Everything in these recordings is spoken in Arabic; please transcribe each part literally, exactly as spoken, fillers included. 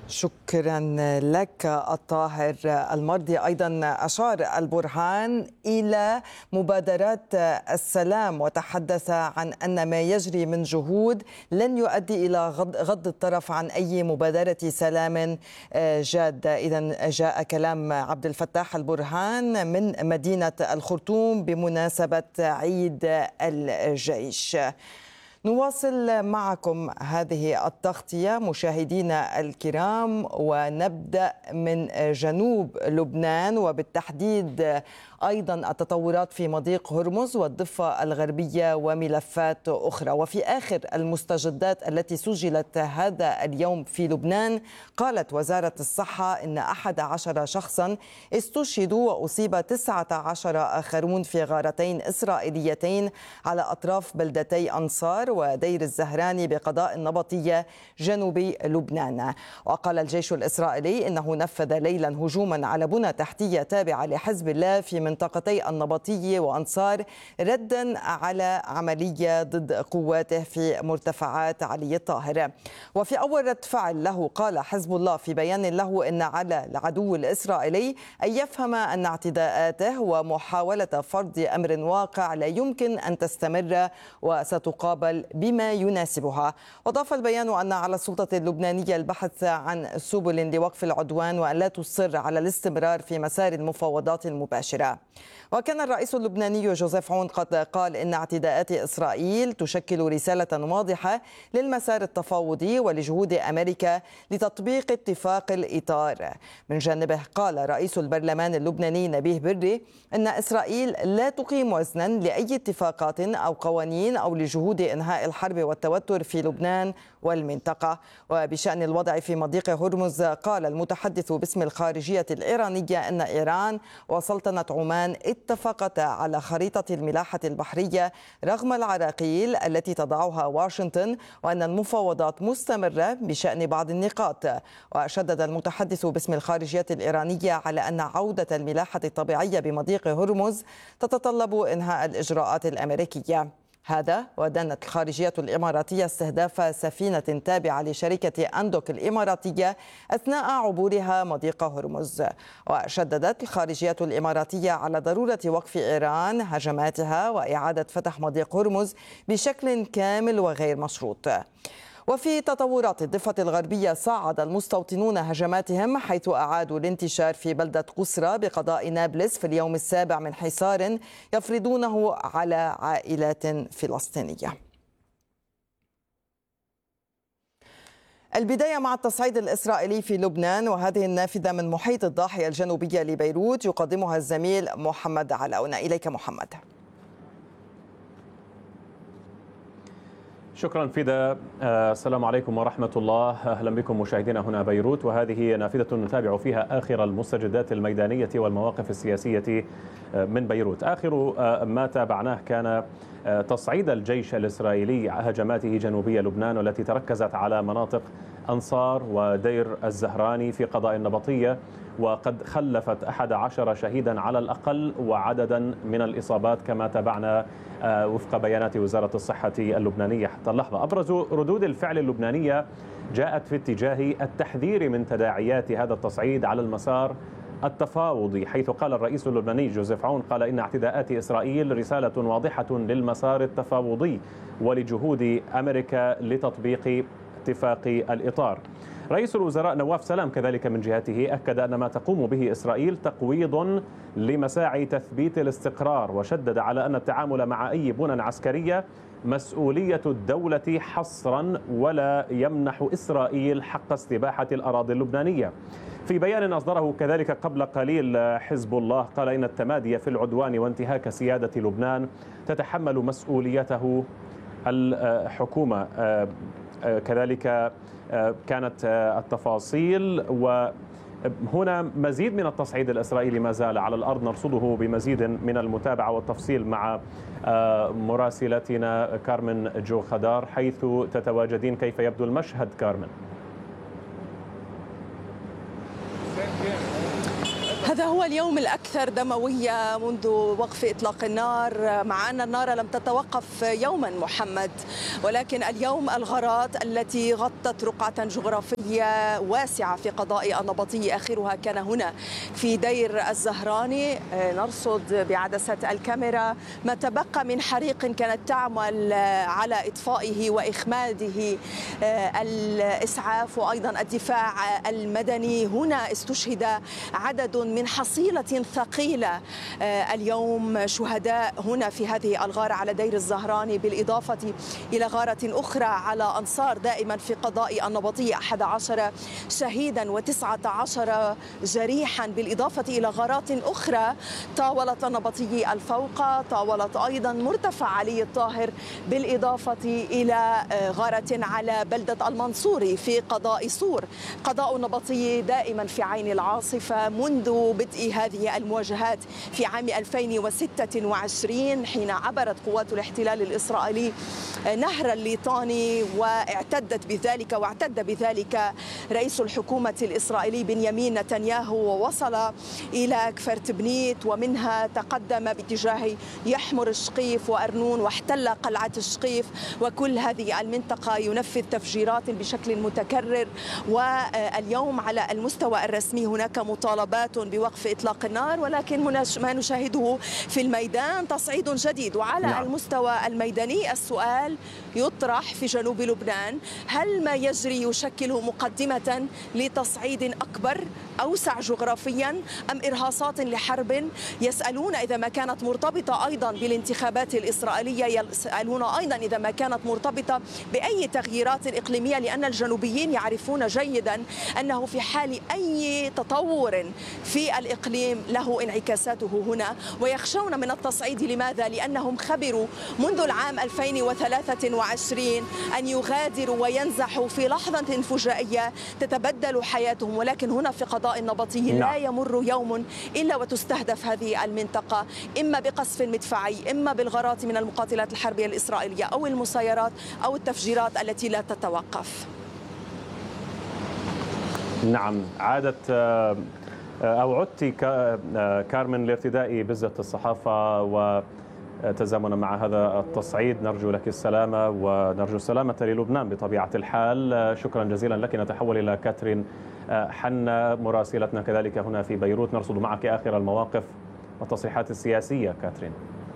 شكرا لك الطاهر المرضي. أيضا أشار البرهان إلى مبادرات السلام وتحدث عن أن ما يجري من جهود لن يؤدي إلى غض الطرف عن أي مبادرة سلام جادة. إذن جاء كلام عبد الفتاح البرهان من مدينة الخرطوم بمناسبة عيد الجيش. نواصل معكم هذه التغطية مشاهدينا الكرام، ونبدأ من جنوب لبنان وبالتحديد أيضا التطورات في مضيق هرمز والضفة الغربية وملفات أخرى. وفي آخر المستجدات التي سجلت هذا اليوم في لبنان، قالت وزارة الصحة إن أحد عشر شخصا استشهدوا وأصيب تسعة عشر آخرون في غارتين إسرائيليتين على أطراف بلدتي أنصار ودير الزهراني بقضاء النبطية جنوبي لبنان. وقال الجيش الإسرائيلي إنه نفذ ليلا هجوما على بنى تحتية تابعة لحزب الله في منطقتي النبطية وأنصار ردا على عملية ضد قواته في مرتفعات علي الطاهر. وفي أول رد فعل له قال حزب الله في بيان له إن على العدو الإسرائيلي أن يفهم أن اعتداءاته ومحاولة فرض أمر واقع لا يمكن أن تستمر وستقابل بما يناسبها. وضاف البيان أن على السلطة اللبنانية البحث عن سبل لوقف العدوان وأن لا تصر على الاستمرار في مسار المفاوضات المباشرة. وكان الرئيس اللبناني جوزيف عون قد قال إن اعتداءات إسرائيل تشكل رسالة واضحة للمسار التفاوضي ولجهود أمريكا لتطبيق اتفاق الإطار. من جانبه قال رئيس البرلمان اللبناني نبيه بري إن إسرائيل لا تقيم وزنا لأي اتفاقات أو قوانين أو لجهود إنهاء الحرب والتوتر في لبنان والمنطقة. وبشأن الوضع في مضيق هرمز قال المتحدث باسم الخارجية الإيرانية أن إيران وسلطنة عمان اتفقتا على خريطة الملاحة البحرية رغم العراقيل التي تضعها واشنطن، وأن المفاوضات مستمرة بشأن بعض النقاط. وشدد المتحدث باسم الخارجية الإيرانية على أن عودة الملاحة الطبيعية بمضيق هرمز تتطلب إنهاء الإجراءات الأمريكية. هذا ودانت الخارجية الإماراتية استهداف سفينة تابعة لشركة أندوك الإماراتية أثناء عبورها مضيق هرمز. وشددت الخارجية الإماراتية على ضرورة وقف إيران هجماتها وإعادة فتح مضيق هرمز بشكل كامل وغير مشروط. وفي تطورات الضفة الغربية، صعد المستوطنون هجماتهم حيث أعادوا الانتشار في بلدة قسرى بقضاء نابلس في اليوم السابع من حصار يفرضونه على عائلات فلسطينية. البداية مع التصعيد الإسرائيلي في لبنان، وهذه النافذة من محيط الضاحية الجنوبية لبيروت يقدمها الزميل محمد علاون. إليك محمد. شكرا فدا. السلام عليكم ورحمة الله. أهلا بكم مشاهدينا هنا بيروت، وهذه نافذة نتابع فيها آخر المستجدات الميدانية والمواقف السياسية من بيروت. آخر ما تابعناه كان تصعيد الجيش الإسرائيلي هجماته جنوبية لبنان، والتي تركزت على مناطق أنصار ودير الزهراني في قضاء النبطية، وقد خلفت أحد عشر شهيدا على الأقل وعددا من الإصابات كما تابعنا وفق بيانات وزارة الصحة اللبنانية حتى اللحظة. أبرز ردود الفعل اللبنانية جاءت في اتجاه التحذير من تداعيات هذا التصعيد على المسار التفاوضي، حيث قال الرئيس اللبناني جوزيف عون قال إن اعتداءات إسرائيل رسالة واضحة للمسار التفاوضي ولجهود أمريكا لتطبيق اتفاق الإطار. رئيس الوزراء نواف سلام كذلك من جهته أكد أن ما تقوم به إسرائيل تقويض لمساعي تثبيت الاستقرار، وشدد على أن التعامل مع أي بنى عسكرية مسؤولية الدولة حصرا، ولا يمنح إسرائيل حق استباحة الأراضي اللبنانية. في بيان أصدره كذلك قبل قليل حزب الله قال إن التمادي في العدوان وانتهاك سيادة لبنان تتحمل مسؤوليته الحكومة. كذلك كانت التفاصيل، وهنا مزيد من التصعيد الإسرائيلي ما زال على الأرض، نرصده بمزيد من المتابعة والتفصيل مع مراسلتنا كارمن جو خدار حيث تتواجدين. كيف يبدو المشهد كارمن؟ هذا هو اليوم الأكثر دموية منذ وقف إطلاق النار، مع أن النار لم تتوقف يوما محمد، ولكن اليوم الغارات التي غطت رقعة جغرافية واسعة في قضاء النبطي آخرها كان هنا في دير الزهراني. نرصد بعدسة الكاميرا ما تبقى من حريق كانت تعمل على إطفائه وإخماده الإسعاف وأيضا الدفاع المدني. هنا استشهد عدد من حصيلة ثقيلة اليوم شهداء هنا في هذه الغارة على دير الزهراني، بالإضافة إلى غارة أخرى على أنصار دائما في قضاء النبطي، أحد عشر شهيدا وتسعة عشر جريحا، بالإضافة إلى غارات أخرى طاولت النبطي الفوق، طاولت أيضا مرتفع علي الطاهر، بالإضافة إلى غارة على بلدة المنصوري في قضاء صور. قضاء النبطي دائما في عين العاصفة منذ بدء هذه المواجهات في عام ألفين وستة وعشرين، حين عبرت قوات الاحتلال الإسرائيلي نهر الليطاني واعتدت بذلك واعتد بذلك رئيس الحكومة الإسرائيلي بنيامين نتنياهو، ووصل إلى كفرت بنيت ومنها تقدم باتجاه يحمر الشقيف وأرنون واحتل قلعة الشقيف، وكل هذه المنطقة ينفذ تفجيرات بشكل متكرر. واليوم على المستوى الرسمي هناك مطالبات بوقف إطلاق النار، ولكن ما نشاهده في الميدان تصعيد جديد. وعلى نعم. المستوى الميداني السؤال يطرح في جنوب لبنان: هل ما يجري يشكل مقدمة لتصعيد أكبر أوسع جغرافيا أم إرهاصات لحرب؟ يسألون إذا ما كانت مرتبطة أيضا بالانتخابات الإسرائيلية، يسألون أيضا إذا ما كانت مرتبطة بأي تغييرات إقليمية، لأن الجنوبيين يعرفون جيدا أنه في حال أي تطور في الإقليم له انعكاساته هنا، ويخشون من التصعيد. لماذا؟ لأنهم خبروا منذ العام ألفين وثلاثة وعشرين أن يغادروا وينزحوا في لحظة فجائية تتبدل حياتهم، ولكن هنا في قضاء النبطي لا يمر يوم إلا وتستهدف هذه المنطقة، إما بقصف مدفعي، إما بالغارات من المقاتلات الحربية الإسرائيلية أو المسيرات أو التفجيرات التي لا تتوقف. نعم، عادت أو عدت كارمن لارتداء بزة الصحافة وتزامنا مع هذا التصعيد. نرجو لك السلامة ونرجو السلامة للبنان بطبيعة الحال. شكرا جزيلا لك. نتحول إلى كاترين حنا مراسلتنا كذلك هنا في بيروت، نرصد معك آخر المواقف والتصريحات السياسية. كاترين.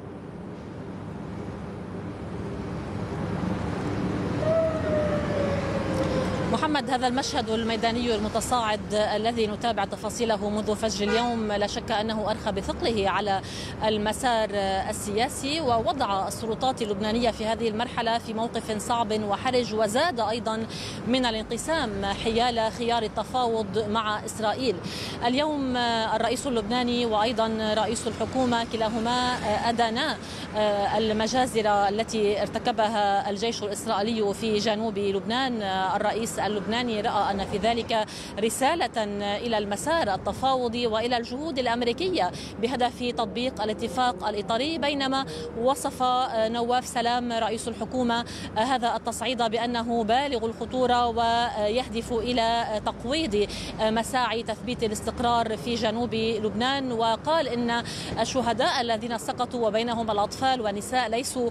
محمد، هذا المشهد الميداني المتصاعد الذي نتابع تفاصيله منذ فجر اليوم لا شك أنه أرخى بثقله على المسار السياسي، ووضع السلطات اللبنانية في هذه المرحلة في موقف صعب وحرج، وزاد أيضا من الانقسام حيال خيار التفاوض مع إسرائيل. اليوم الرئيس اللبناني وأيضا رئيس الحكومة كلاهما أدانا المجازر التي ارتكبها الجيش الإسرائيلي في جنوب لبنان. الرئيس اللبناني رأى أن في ذلك رسالة إلى المسار التفاوضي وإلى الجهود الأمريكية بهدف تطبيق الاتفاق الإطاري، بينما وصف نواف سلام رئيس الحكومة هذا التصعيد بأنه بالغ الخطورة ويهدف إلى تقويض مساعي تثبيت الاستقرار في جنوب لبنان، وقال إن الشهداء الذين سقطوا وبينهم الأطفال والنساء ليسوا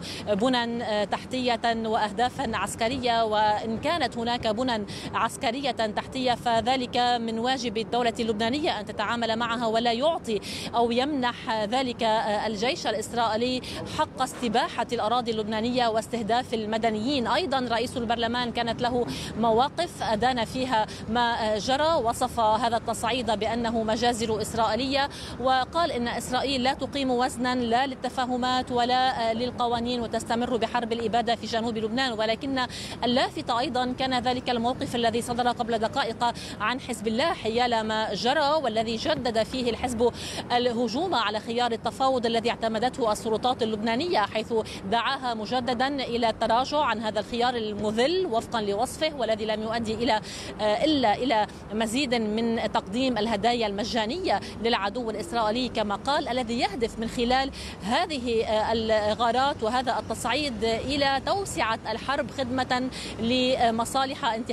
بنى تحتية وأهدافا عسكرية، وإن كانت هناك بنى عسكرية تحتية فذلك من واجب الدولة اللبنانية أن تتعامل معها ولا يعطي أو يمنح ذلك الجيش الإسرائيلي حق استباحة الأراضي اللبنانية واستهداف المدنيين. أيضا رئيس البرلمان كانت له مواقف أدان فيها ما جرى، وصف هذا التصعيد بأنه مجازر إسرائيلية، وقال إن إسرائيل لا تقيم وزنا لا للتفاهمات ولا للقوانين وتستمر بحرب الإبادة في جنوب لبنان. ولكن اللافت أيضا كان ذلك الموقف الذي صدر قبل دقائق عن حزب الله حيال ما جرى، والذي جدد فيه الحزب الهجوم على خيار التفاوض الذي اعتمدته السلطات اللبنانية، حيث دعاها مجددا إلى التراجع عن هذا الخيار المذل وفقا لوصفه، والذي لم يؤدي إلى إلا إلى مزيد من تقديم الهدايا المجانية للعدو الإسرائيلي كما قال، الذي يهدف من خلال هذه الغارات وهذا التصعيد إلى توسعة الحرب خدمة لمصالح انتخابية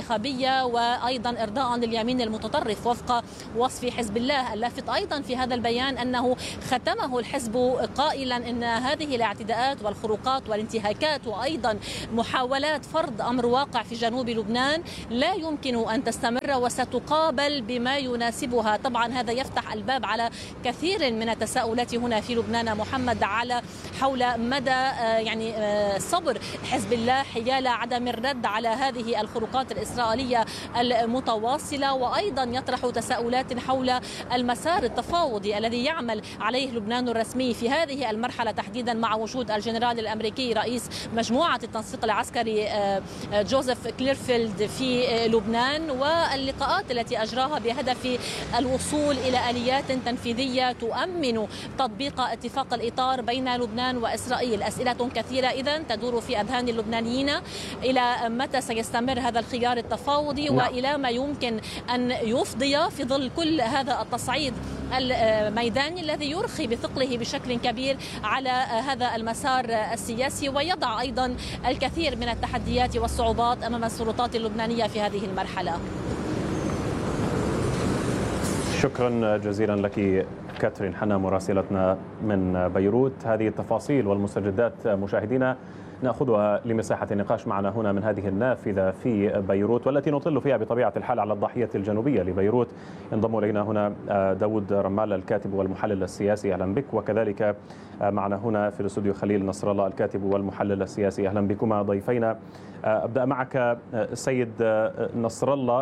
الإسرائيلية وأيضا إرضاء لليمين المتطرف وفق وصف حزب الله. اللافت أيضا في هذا البيان أنه ختمه الحزب قائلا أن هذه الاعتداءات والخروقات والانتهاكات وأيضا محاولات فرض أمر واقع في جنوب لبنان لا يمكن أن تستمر وستقابل بما يناسبها. طبعا هذا يفتح الباب على كثير من التساؤلات هنا في لبنان محمد على حول مدى يعني صبر حزب الله حيال عدم الرد على هذه الخروقات الإسرائيلية المتواصلة، وأيضا يطرح تساؤلات حول المسار التفاوضي الذي يعمل عليه لبنان الرسمي في هذه المرحلة تحديدا مع وجود الجنرال الأمريكي رئيس مجموعة التنسيق العسكري جوزيف كليرفيلد في لبنان، واللقاءات التي أجراها بهدف الوصول إلى آليات تنفيذية تؤمن تطبيق اتفاق الإطار بين لبنان وإسرائيل. أسئلة كثيرة إذن تدور في أذهان اللبنانيين إلى متى سيستمر هذا الخيار التفاوضي وإلى ما يمكن أن يفضي في ظل كل هذا التصعيد الميداني الذي يرخي بثقله بشكل كبير على هذا المسار السياسي ويضع أيضا الكثير من التحديات والصعوبات أمام السلطات اللبنانية في هذه المرحلة. شكرا جزيلا لك كاترين حنا مراسلتنا من بيروت. هذه التفاصيل والمستجدات مشاهدينا نأخذها لمساحة النقاش معنا هنا من هذه النافذة في بيروت والتي نطل فيها بطبيعة الحال على الضاحية الجنوبية لبيروت. ينضم إلينا هنا داود رمال الكاتب والمحلل السياسي، أهلا بك. وكذلك معنا هنا في الاستوديو خليل نصر الله الكاتب والمحلل السياسي، أهلا بكما ضيفينا. أبدأ معك سيد نصر الله.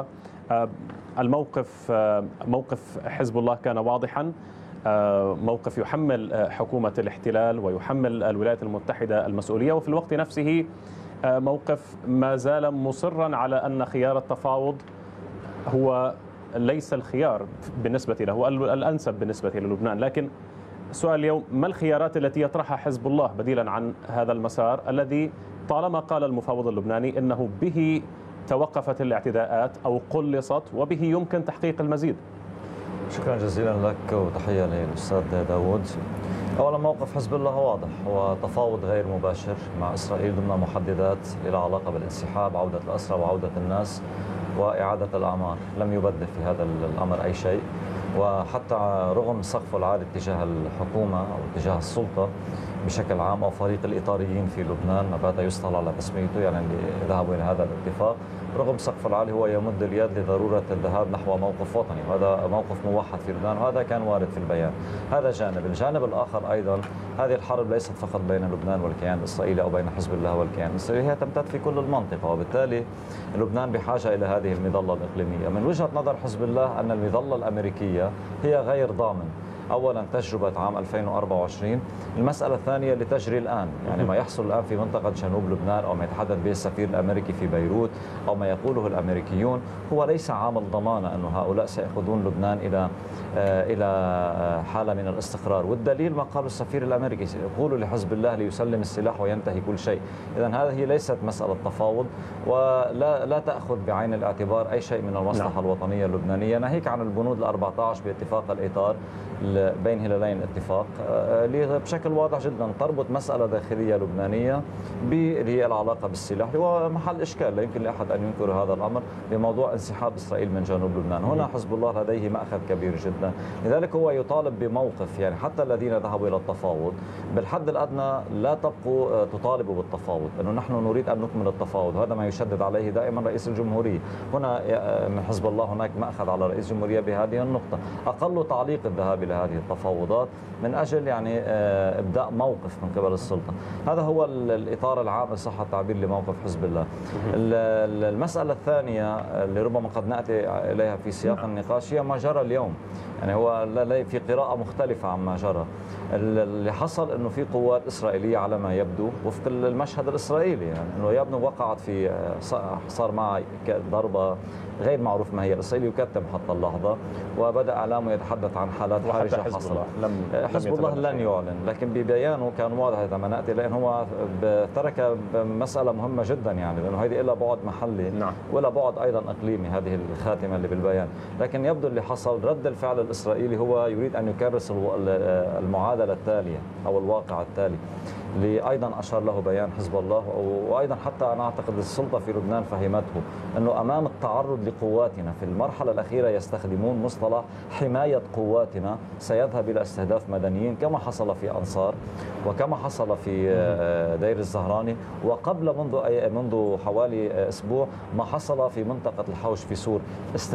الموقف موقف حزب الله كان واضحا، موقف يحمل حكومة الاحتلال ويحمل الولايات المتحدة المسؤولية، وفي الوقت نفسه موقف ما زال مصرا على أن خيار التفاوض هو ليس الخيار بالنسبة له، هو الأنسب بالنسبة للبنان. لكن سؤال اليوم، ما الخيارات التي يطرحها حزب الله بديلا عن هذا المسار الذي طالما قال المفاوض اللبناني إنه به توقفت الاعتداءات أو قلصت وبه يمكن تحقيق المزيد؟ شكرا جزيلا لك وتحية للأستاذ داود. أولا موقف حزب الله واضح، هو تفاوض غير مباشر مع إسرائيل ضمن محددات إلى علاقة بالانسحاب، عودة الأسرى وعودة الناس وإعادة الأعمار. لم يبدل في هذا الأمر أي شيء، وحتى رغم سقفه العالي تجاه الحكومة أو تجاه السلطة بشكل عام أو فريق الإطاريين في لبنان ما بات يسطل على تسميته، يعني اللي ذهبوا إلى هذا الاتفاق، رغم سقف العالي هو يمد اليد لضرورة الذهاب نحو موقف وطني، وهذا موقف موحد في لبنان، وهذا كان وارد في البيان. هذا جانب. الجانب الآخر أيضا، هذه الحرب ليست فقط بين لبنان والكيان الإسرائيلي أو بين حزب الله والكيان الإسرائيلي، هي تمتد في كل المنطقة، وبالتالي لبنان بحاجة إلى هذه المظلة الإقليمية. من وجهة نظر حزب الله أن المظلة الأمريكية هي غير ضامن. أولا تجربة عام ألفين وأربعة وعشرين، المسألة الثانية اللي تجري الآن، يعني ما يحصل الآن في منطقة جنوب لبنان أو ما يتحدث به السفير الأمريكي في بيروت أو ما يقوله الأمريكيون هو ليس عامل ضمانة أن هؤلاء سيأخذون لبنان إلى إلى حالة من الاستقرار. والدليل ما قاله السفير الأمريكي، يقول لحزب الله ليسلم السلاح وينتهي كل شيء. إذن هذه ليست مسألة تفاوض، ولا لا تأخذ بعين الاعتبار أي شيء من المصلحة الوطنية اللبنانية، ناهيك عن البنود الأربعة عشر باتفاق الإطار بين هلالين الاتفاق اللي بشكل واضح جدا تربط مسألة داخلية لبنانية اللي هي العلاقة بالسلاح، هو محل إشكال، لا يمكن لأحد أن ينكر هذا الأمر بموضوع انسحاب إسرائيل من جنوب لبنان. هنا حزب الله لديه مأخذ كبير جدا، لذلك هو يطالب بموقف، يعني حتى الذين ذهبوا إلى التفاوض بالحد الأدنى لا تبقوا تطالبوا بالتفاوض، أنه نحن نريد أن نكمل التفاوض، وهذا ما يشدد عليه دائما رئيس الجمهورية. هنا من حزب الله هناك مأخذ على رئيس الجمهورية بهذه النقطة، أقل تعليق الذهاب إلى هذه التفاوضات من أجل يعني إبداء موقف من قبل السلطة. هذا هو الإطار العام إن صح التعبير لموقف حزب الله. المسألة الثانية اللي ربما قد نأتي إليها في سياق النقاش هي ما جرى اليوم، يعني هو في قراءة مختلفة عما جرى. اللي حصل أنه في قوات إسرائيلية على ما يبدو وفق المشهد الإسرائيلي، يعني أنه يبدو وقعت في صار معها ضربة غير معروف ما هي، الإسرائيلي يكتم حتى اللحظة، وبدأ إعلامه يتحدث عن حالات حرجة حصلت. حزب الله لن يعلن، لكن ببيانه كان واضح لما نأتي، لأن هو ترك مسألة مهمة جدا، يعني لأنه هذه إلا بعد محلي نعم. ولا بعد أيضا إقليمي، هذه الخاتمة اللي بالبيان. لكن يبدو اللي حصل رد الفعل الإسرائيلي هو يريد أن يكرس المعادلة التالية أو الواقع التالي، اللي أيضا أشار له بيان حزب الله، وأيضا حتى أنا أعتقد السلطة في لبنان فهمته أنه أمام التعرض لقواتنا في المرحلة الأخيرة يستخدمون مصطلح حماية قواتنا، سيذهب إلى استهداف مدنيين كما حصل في أنصار وكما حصل في دير الزهراني، وقبل منذ منذ حوالي أسبوع ما حصل في منطقة الحوش في سور.